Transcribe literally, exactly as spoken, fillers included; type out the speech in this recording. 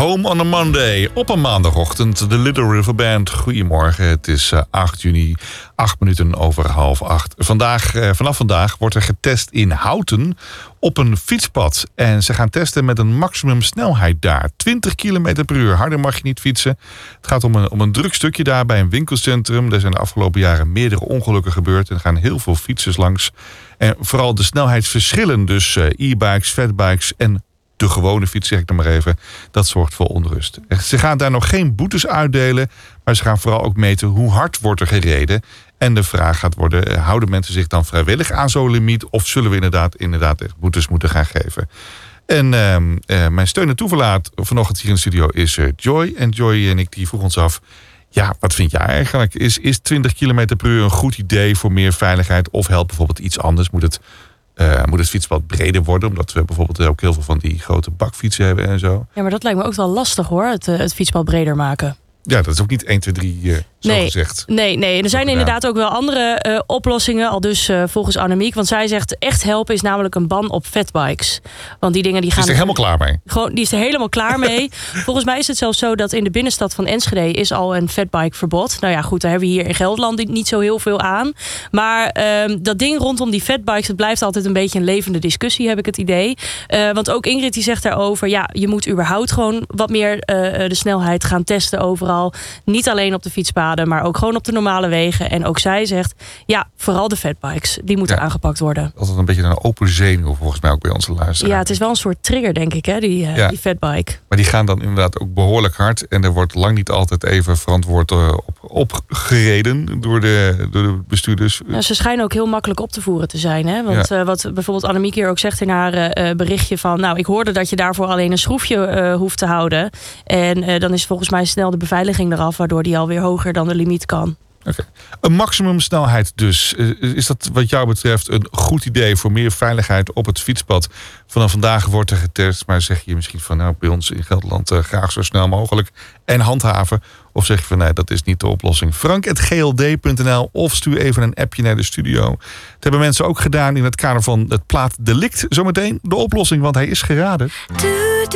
Home on a Monday. Op een maandagochtend. De Little River Band. Goedemorgen. Het is uh, acht juni. acht minuten over half acht. Vandaag, uh, vanaf vandaag wordt er getest in Houten op een fietspad. En ze gaan testen met een maximumsnelheid daar. twintig kilometer per uur. Harder mag je niet fietsen. Het gaat om een, om een druk stukje daar bij een winkelcentrum. Er zijn de afgelopen jaren meerdere ongelukken gebeurd. En er gaan heel veel fietsers langs. En vooral de snelheidsverschillen. Dus uh, e-bikes, fatbikes en de gewone fiets, zeg ik dan maar even. Dat zorgt voor onrust. Ze gaan daar nog geen boetes uitdelen. Maar ze gaan vooral ook meten hoe hard wordt er gereden. En de vraag gaat worden, houden mensen zich dan vrijwillig aan zo'n limiet? Of zullen we inderdaad, inderdaad echt boetes moeten gaan geven? En uh, uh, mijn steun en toeverlaat vanochtend hier in de studio is uh, Joy. En Joy en ik die vroegen ons af, ja, wat vind jij eigenlijk? Is, is twintig kilometer per uur een goed idee voor meer veiligheid? Of helpt bijvoorbeeld iets anders? Moet het, uh, moet het fietspad breder worden? Omdat we bijvoorbeeld ook heel veel van die grote bakfietsen hebben en zo. Ja, maar dat lijkt me ook wel lastig hoor, het, het fietspad breder maken. Ja, dat is ook niet één, twee, drie uh, zo nee, gezegd. Nee, nee, er zijn inderdaad ook wel andere uh, oplossingen. Al dus uh, volgens Annemiek. Want zij zegt echt helpen is namelijk een ban op fatbikes. Want die dingen die gaan... Die is er helemaal klaar mee. Gewoon, die is er helemaal klaar mee. Volgens mij is het zelfs zo dat in de binnenstad van Enschede is al een fatbike verbod. Nou ja, goed, daar hebben we hier in Gelderland niet zo heel veel aan. Maar uh, dat ding rondom die fatbikes, het blijft altijd een beetje een levende discussie, heb ik het idee. Uh, want ook Ingrid die zegt daarover, ja, je moet überhaupt gewoon wat meer uh, de snelheid gaan testen overal. Niet alleen op de fietspaden, maar ook gewoon op de normale wegen. En ook zij zegt, ja, vooral de fatbikes, die moeten ja, aangepakt worden. Altijd een beetje een open zenuw volgens mij ook bij onze luisteraars. Ja, het is wel een soort trigger, denk ik, hè, die, uh, ja. die fatbike. Maar die gaan dan inderdaad ook behoorlijk hard. En er wordt lang niet altijd even verantwoord uh, op, opgereden door de, door de bestuurders. Ja, ze schijnen ook heel makkelijk op te voeren te zijn. Hè? Want ja. uh, wat bijvoorbeeld Annemiek hier ook zegt in haar uh, berichtje van, nou, ik hoorde dat je daarvoor alleen een schroefje uh, hoeft te houden. En uh, dan is volgens mij snel de beveiliging eraf, waardoor die alweer hoger dan de limiet kan. Okay. Een maximumsnelheid dus. Is dat wat jou betreft een goed idee voor meer veiligheid op het fietspad? Vanaf vandaag wordt er getest, maar zeg je misschien van, nou, bij ons in Gelderland uh, graag zo snel mogelijk en handhaven? Of zeg je van, nee, dat is niet de oplossing? frank at g l d punt n l of stuur even een appje naar de studio. Dat hebben mensen ook gedaan in het kader van het plaatdelict. Zometeen de oplossing, want hij is geraden.